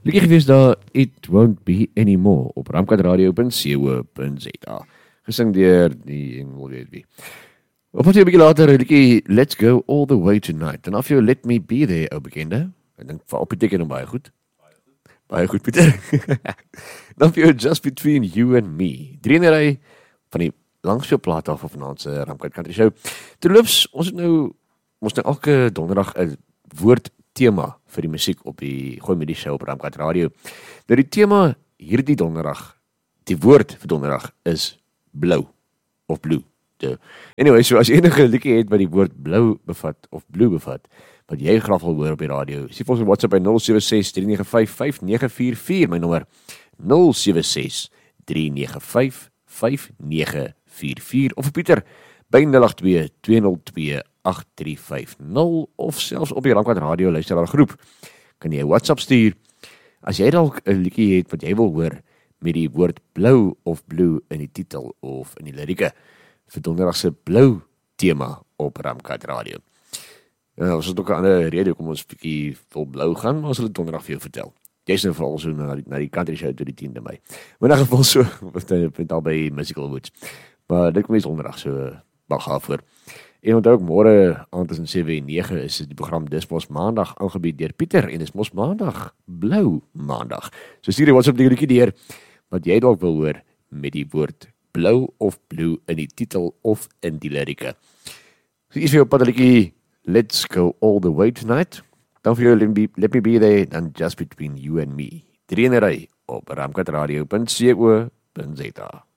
Liedjie gewees daar, It Won't Be Anymore, op ramkatradio.co.za. Gesing deur die engel weet wie. Op wat jy 'n bietjie later, liedjie Let's Go All The Way Tonight. En af jou Let Me Be There, ou bekende. Ek dink vir op beteken hom baie goed. Baie goed, Pieter. Dan vir jou Just Between You and Me. 3 in 'n ry van die langspeelplaat af vanaand se Ramkat Country Show. Terloops, ons het nou elke donderdag 'n woord tema vir die musiek op die Gooi met die show op Ramkat Radio. Nou die tema hierdie donderdag, die woord vir donderdag is blou of blue. Anyway, so as enige liedjie het wat die woord blou bevat of blue bevat, wat jy graag wil hoor op die radio, sê vir ons op WhatsApp by 076-395-5944, my nommer 076-395-5944, of Pieter by 082-202-8350, of selfs op die Ramkat Radio luisteraar groep, kan jy WhatsApp stuur, as jy dalk 'n liedjie het wat jy wil hoor, met die woord blou of blue in die titel of in die lirieke, vir donderdag se blou tema op Ramkat Radio. Ons het ook 'n ander rede kom ons bietjie vol blou gaan, maar ons sal dit donderdag vir jou vertel. Jy is nou veral so na die country show tot die 10de Mei. Maar in elk geval so, met al by Musical Woods. Maar dit kom eens donderdag so mag af voor. En onthou ook môre aand tussen 7 en 9 is die program Dis Mos Maandag aangebied deur Pieter en dis Mos Maandag, blou maandag. So stuur jy WhatsApp die liedjie deur wat jy dalk wil hoor met die woord blou of blue in die titel of in die lirieke. So is vir jou paddeletjie Let's Go All The Way Tonight. Dan vir jou Let Me Be There, dan Just Between You and Me. 3 in 'n ry op ramkatradio.co.za.